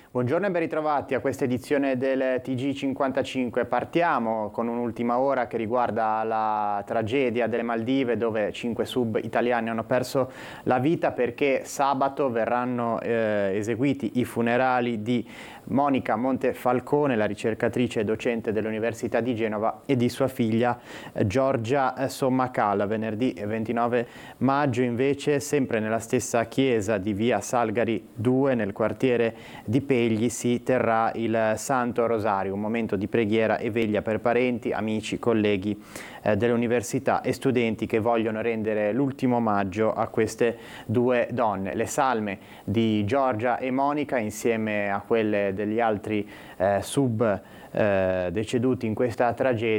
Buongiorno e ben ritrovati a questa edizione del TG55. Partiamo con un'ultima ora che riguarda la tragedia delle Maldive, dove 5 sub italiani hanno perso la vita perché sabato verranno eseguiti i funerali di Monica Montefalcone, la ricercatrice e docente dell'Università di Genova, e di sua figlia Giorgia Sommacalla. Venerdì 29 maggio invece, sempre nella stessa chiesa di via Salgari 2, nel quartiere di Pegli, si terrà il Santo Rosario, un momento di preghiera e veglia per parenti, amici, colleghi dell'università e studenti che vogliono rendere l'ultimo omaggio a queste due donne. Le salme di Giorgia e Monica, insieme a quelle degli altri sub deceduti in questa tragedia,